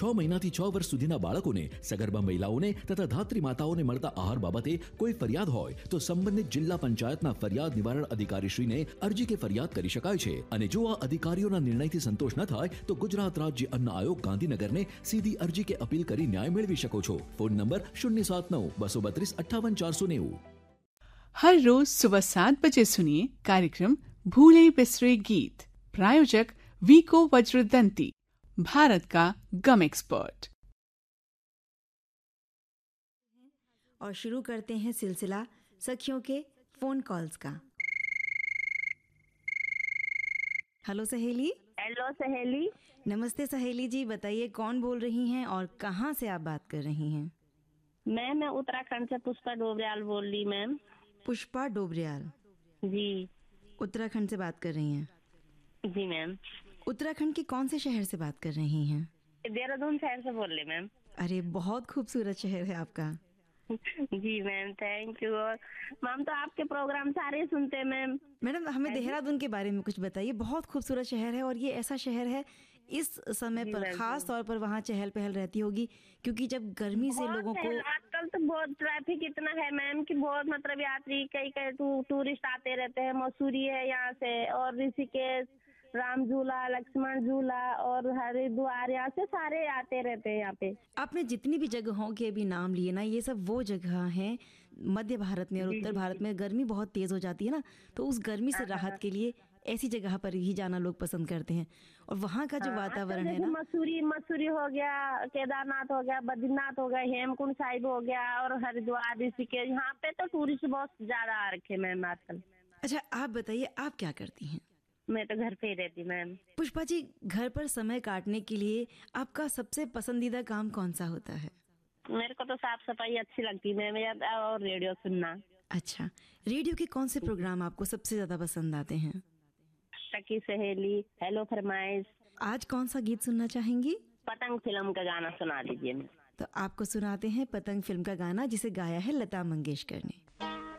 6 મહિનાથી 6 વર્ષ સુધીના બાળકોને, સગર્ભા મહિલાઓને તથા ધાત્રી માતાઓને મળતા આહાર બાબતે કોઈ ફરિયાદ હોય તો સંબંધિત જિલ્લા પંચાયતના ફરિયાદ નિવારણ અધિકારીશ્રીને અરજી કે ફરિયાદ કરી શકાય છે. અને જો આ અધિકારીઓના નિર્ણયથી સંતોષ ન થાય તો ગુજરાત રાજ્ય અન્ન આયોગ ગાંધીનગરને સીધી અરજી કે અપીલ કરી ન્યાય મેળવી શકો છો. Phone number 079-232-58-490. हर रोज सुबह 7 बजे सुनिए कार्यक्रम भूले बिसरे गीत. प्रायोजक वीको वज्रदंती, भारत का गम एक्सपर्ट. और शुरू करते हैं सिलसिला सखियों के फोन कॉल्स का. हेलो सहेली. हेलो सहेली. नमस्ते सहेली जी, बताइए कौन बोल रही हैं और कहाँ से आप बात कर रही हैं? मैं उत्तराखंड से पुष्पा डोबरियाल बोल रही. मैम पुष्पा डोबरियाल जी, उत्तराखंड से बात कर रही हैं? जी मैम. उत्तराखंड के कौन से शहर से बात कर रही हैं? देहरादून शहर से बोल रही मैम. अरे बहुत खूबसूरत शहर है आपका. जी मैम, थैंक यू. और मैम तो आपके प्रोग्राम सारे सुनते हैं मैम. मैडम हमें देहरादून के बारे में कुछ बताइए. बहुत खूबसूरत शहर है और ये ऐसा शहर है इस समय पर खास तौर पर वहाँ चहल पहल रहती होगी क्योंकि जब गर्मी से लोगों को आजकल तो बहुत ट्रैफिक इतना है मैम कि बहुत मतलब यात्री कई टूरिस्ट आते रहते हैं. मसूरी है यहाँ से और ऋषिकेश, राम झूला, लक्ष्मण झूला और हरिद्वार, यहाँ से सारे आते रहते हैं यहाँ पे. आपने जितनी भी जगहों के अभी नाम लिए ना, ये सब वो जगह हैं मध्य भारत में और उत्तर भारत में गर्मी बहुत तेज हो जाती है ना, तो उस गर्मी से राहत के लिए ऐसी जगह पर ही जाना लोग पसंद करते हैं. और वहाँ का जो वातावरण है ना, मसूरी हो गया, केदारनाथ हो गया, बद्रीनाथ हो गया, हेमकुंड साहिब हो गया और हरिद्वार, ऋषिकेश, यहाँ पे तो टूरिस्ट बहुत ज्यादा आ रखे मैम आजकल. अच्छा आप बताइए आप क्या करती हैं? मैं तो घर पे ही रहती मैम. पुष्पा जी, घर पर समय काटने के लिए आपका सबसे पसंदीदा काम कौन सा होता है? मेरे को तो साफ सफाई अच्छी लगती है मैम और रेडियो सुनना. अच्छा, रेडियो के कौन से प्रोग्राम आपको सबसे ज्यादा पसंद आते हैं? सखी सहेली, हेलो फरमाइश. आज कौन सा गीत सुनना चाहेंगी? पतंग फिल्म का गाना सुना दीजिए. तो आपको सुनाते हैं पतंग फिल्म का गाना जिसे गाया है लता मंगेशकर ने.